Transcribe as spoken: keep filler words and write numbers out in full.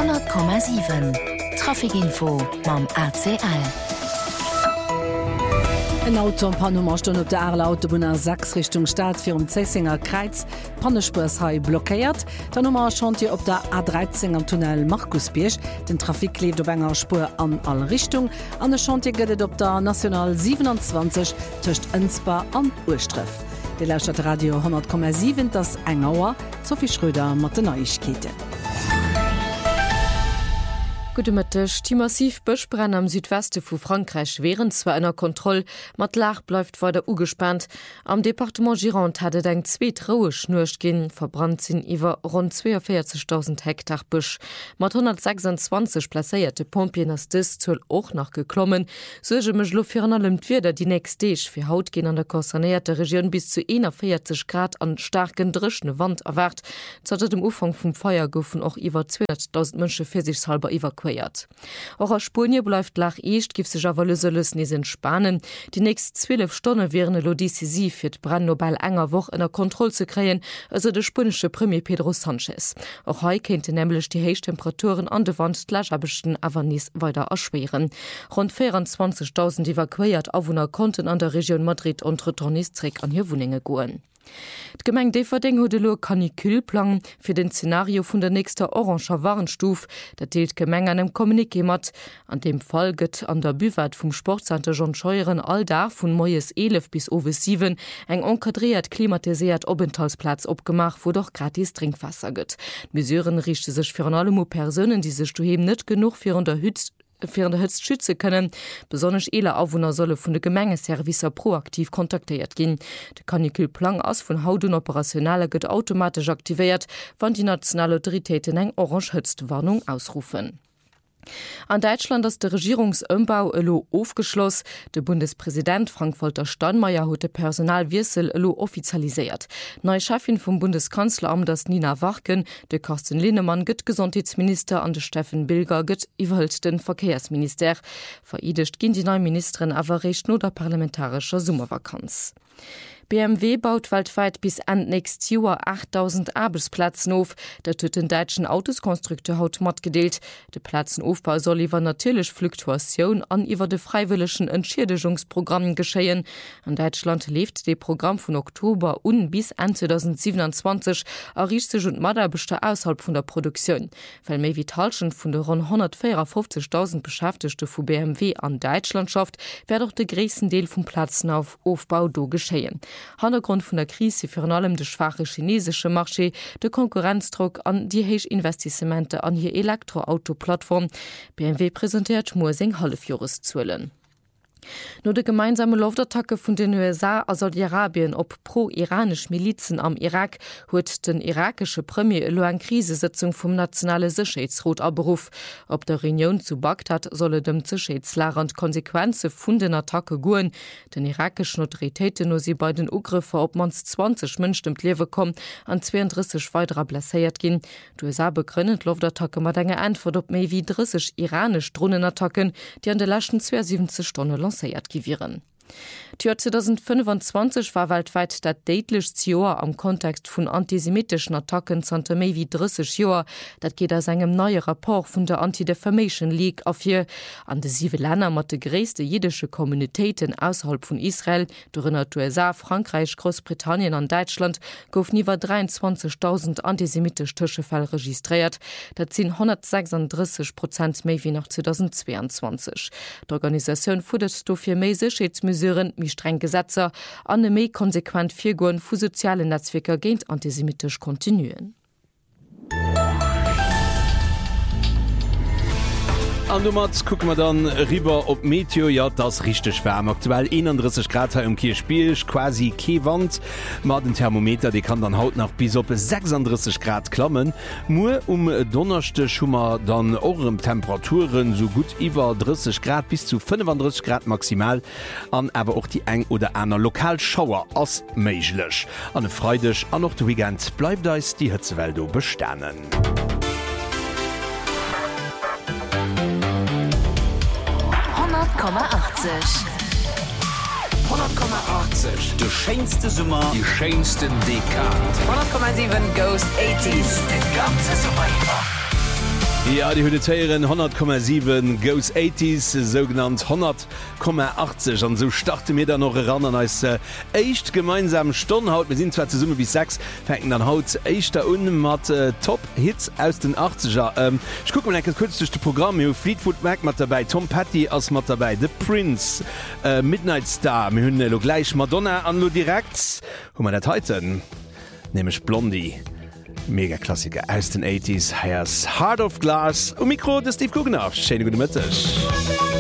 hundert Komma sieben Trafikinfo mam A C L. Ein Auto am Panummer stand op der Erlautobunner sechs Richtung Stadt fir um Zessinger Kreiz Pannespurshai blockéiert. Der Nummer Chantier op der A dreizehn am Tunnel Markusbiersch. Den Trafik lebt op enger Spur an alle Richtung. An der Chantier gëtt op der National siebenundzwanzig töcht Enspa an Urstreff. De Lauscht Radio hundert Komma sieben das Engauer Sophie Schröder mat de Neuigkeiten. Gutech die massiv Bëchbrenn am Südweste vu Frankreich wären zwar einer Kontrolle, mat Lach bleibt vor der ugespannt. Am Departement Gironde hatte eng zwe Traue schnurcht gin, verbrannt sinn iwwer rund vierundvierzigtausend Hektar Busch. Mat hundertsechsundzwanzig placéierte Pompien as dis zull och nach geklommen, soge mech lofirnnerlemt wieder die nächst Deeg fir Haut gin an der konzernierte Region bis zu einundvierzig Grad an starken drischne Wand erwart, zotte dem Ufang vum Feuer goufen och iwwer zweihunderttausend Mënsche fir sich halber iwwer Auch aus Spurnie bleibt Lach echt gibt sich aber löselös nie in Spanien. Die nächsten zwölf Stunden wären lo decisiv für Brand Nobel enger Woche in der Kontrolle zu kreen, also der spanische Premier Pedro Sanchez. Auch heute könnte nämlich die Höchsttemperaturen an der Wand gleichabischten Avanis weiter erschweren. Rund vierundzwanzigtausend evakuiert Aufwohner konnten an der Region Madrid und Retornistrik an hier Wohnungen gehen. D'Gemeng Deferding huet de lo Kanikülplan fir den Szenario vun der nächster oranger Warenstuf, dat deelt Gemeng an dem Kommuniké mat. An dem Fall gëtt an der Büwert vum Sportcenter John Scheuren all da vun Moes elf bis Owe sieben eng enkadréiert klimatisiert Obenthalsplatz opgemacht, wo doch gratis Trinkwasser gëtt. Mesuren richte sech fir an allem Personen, die sech duhem net genug fir an der Hütz fir der Hëtzt schütze können. Besonnech ele Aufwohner solle vun de Gemengeservicer proaktiv kontaktiert gin. De Kanikülplan ass vun Hautun operationale gëtt automatisch aktiviert, wann die nationale Autoritäten eng Orange-Hëtzt-Warnung ausrufen. An Deutschland ist der Regierungsümbau elo aufgeschloss. Der Bundespräsident Frank-Walter Steinmeier hat den Personalwechsel elo offizialisiert. Neue Chefin vom Bundeskanzleramt das Nina Wachken, der Carsten Linnemann gëtt Gesundheitsminister an der Steffen Bilger gëtt iwwelt den Verkehrsminister. Vereidigt gin die neue Ministerin aber recht nur der parlamentarischer Sommervakanz. B M W baut weltweit bis an nächst Jahr achttausend Arbeitsplätze auf. Der tut den deutschen Autoskonstrukteur haut mat gedeelt. Der Platzenaufbau soll iwwer natürlich Fluktuation an iwwer de freiwilligen Entschädigungsprogrammen geschehen. An Deutschland lebt das Programm von Oktober un bis Ende zweitausendsiebenundzwanzig erricht sich und Maderbeste außerhalb von der Produktion. Weil méi wie Talschen von der rund hundertvierundfünfzigtausend Beschäftigte vu B M W an Deutschland schafft, wär doch der größten Teil vom Platzenaufbau do geschehen. Hintergrund von der Krise für allem de schwache chinesische Marché, de Konkurrenzdruck an die heisch Investimente an hier Elektroauto-Plattform. B M W präsentiert Mursing Hallefiores zuelen. Nur de gemeinsame Luftattacke von den U S A a Saudi-Arabien op pro-iranisch Milizen am Irak huet den irakische Premier lo en Krisesitzung vom Nationale Sicherheitsrat aberuf. Ob der Reunion zu Bagdad solle dem Sicherheitslarand Konsequenze vun den Attacke goen. Den irakischen Autoritäten no sie bei den Ugriffe op mans zwanzig Mënsch dem Lewe kom an zweiunddreißig weiterer blessiert gin. Die U S A begründet Luftattacke mat enger Antwort op méi wie dreißig iranisch Drohnenattacken, die an de laschen zweiundsiebzig Stunden lanciert givieren. Die Jahr zweitausendfünfundzwanzig war weltweit das deitlichste Jahr am Kontext von antisemitischen Attacken zante méi wie dreißig Jahre. Das geht aus einem neuen Rapport von der Anti-Defamation League auf hier. An de sieben Länder mat de größte jüdische Kommunitäten außerhalb von Israel, darunter die U S A, Frankreich, Großbritannien und Deutschland, goufen iwwer dreiundzwanzigtausend antisemitische Töschefälle registriert. Das sind hundertsechsunddreißig Prozent mehr wie nach zweitausendzweiundzwanzig. Die Organisation fordert dafür mehr Sicherheitsmesuren, wie streng Gesetzer, an méi konsequent Figuren vu soziale Netzwerker géint antisemitisch kontinuen. An Nummerz gucken wir dann rüber ob Meteo, ja das richtig wärm. Aktuell einunddreißig Grad im Kirchspielch, quasi keine Wand. Mal den Thermometer, die kann dann haut nach bis auf sechsunddreißig Grad klammen. Nur um Donnerstag schon mal dann auch Temperaturen so gut über dreißig Grad bis zu fünfunddreißig Grad maximal. An aber auch die eng oder einer Lokalschauer als möglich. An Freitag, an noch der Weekend bleibt da die Hitzewelt bestanden. hundert Komma achtzig hundert Komma achtzig De schönste Summer, die schönsten Dekad. hundert Komma sieben Ghost achtziger. Die ganze Sommer. Ja, die Hüteieren hundert Komma sieben Goes achtziger sogenannt hundert Komma achtzig an so starte mir da noch ran an als äh, echt gemeinsam Stonhaut wir sind zwar zu Summe bis sechs fänken dann haut echt da unten mat äh, Top Hits aus den achtziger ähm, ich gucke mal ein kürzeste Programm Fleetwood Mac mat dabei Tom Petty als mat dabei The Prince äh, Midnight Star mir hunne lo gleich Madonna an lo direkt wo man der Titan nämlich Blondie Mega Klassiker aus den achtziger Here's Heart of Glass. O Mikro de Steve Guggenach. Schöne gute Mittag.